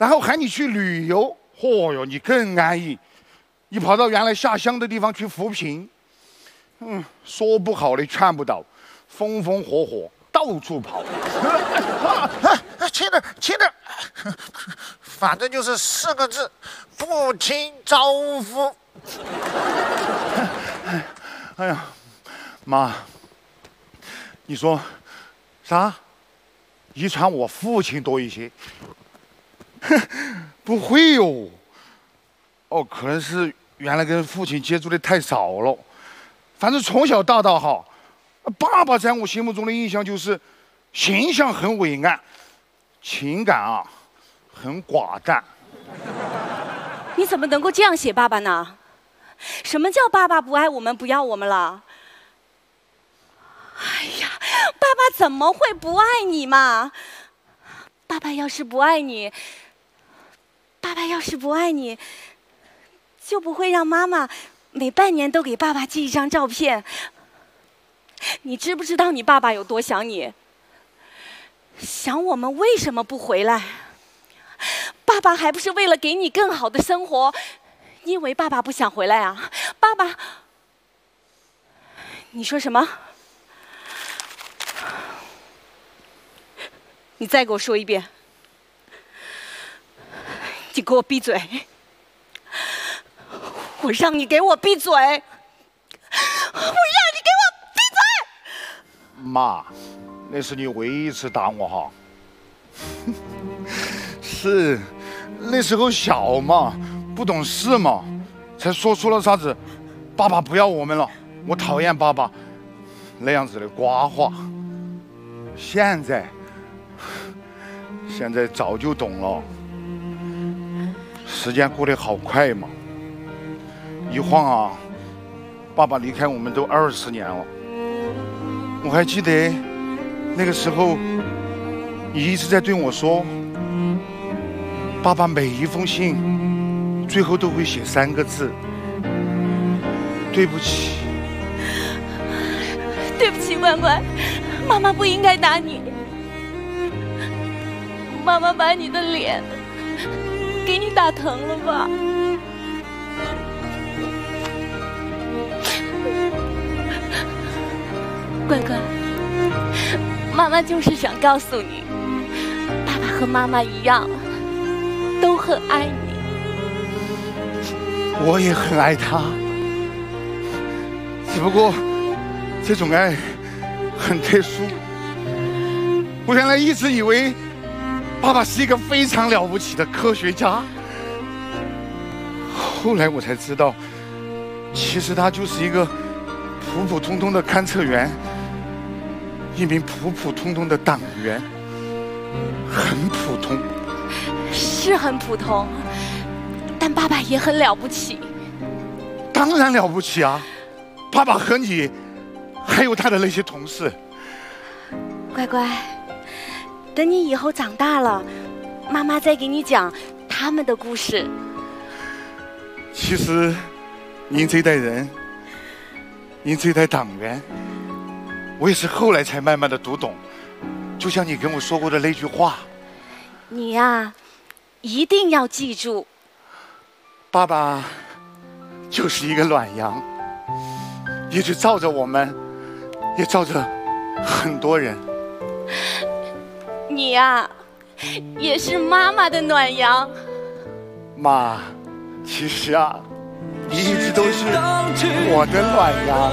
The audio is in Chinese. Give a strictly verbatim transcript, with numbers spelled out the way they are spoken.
然后喊你去旅游，嚯哟，你更安逸。你跑到原来下乡的地方去扶贫，嗯，说不好的劝不倒，风风火火到处跑。 轻点，轻点，反正就是四个字：不听招呼。 哎呀，妈，你说啥？遗传我父亲多一些？不会哟。哦，可能是原来跟父亲接触的太少了。反正从小到大哈，爸爸在我心目中的印象就是形象很伟岸，情感啊很寡淡。 你怎么能够这样写爸爸呢？什么叫爸爸不爱我们，不要我们了？哎呀，爸爸怎么会不爱你嘛？爸爸要是不爱你，爸爸要是不爱你，就不会让妈妈每半年都给爸爸寄一张照片。你知不知道你爸爸有多想你？想我们为什么不回来？爸爸还不是为了给你更好的生活？因为爸爸不想回来啊！爸爸，你说什么？你再给我说一遍！你给我闭嘴！我让你给我闭嘴！我让你给我闭嘴！ 妈，那是你唯一一次打我哈。是，那时候小嘛，不懂事嘛，才说出了啥子“爸爸不要我们了，我讨厌爸爸”那样子的瓜话。现在，现在早就懂了。时间过得好快嘛，一晃啊，爸爸离开我们都二十年了。我还记得那个时候，你一直在对我说，爸爸每一封信最后都会写三个字：对不起。 对不起，乖乖，妈妈不应该打你。妈妈把你的脸给你打疼了吧？乖乖，妈妈就是想告诉你，爸爸和妈妈一样，都很爱你。 我也很爱他，只不过这种爱很特殊。我原来一直以为爸爸是一个非常了不起的科学家，后来我才知道，其实他就是一个普普通通的勘测员，一名普普通通的党员，很普通。 是很普通，但爸爸也很了不起。 当然了不起啊！爸爸和你，还有他的那些同事。 乖乖，等你以后长大了，妈妈再给你讲他们的故事。 其实，您这一代人，您这一代党员，我也是后来才慢慢的读懂。就像你跟我说过的那句话， 你呀，一定要记住， 爸爸就是一个暖阳，一直照着我们，也照着很多人。 你呀，也是妈妈的暖阳。 妈，其实啊，你一直都是我的暖阳。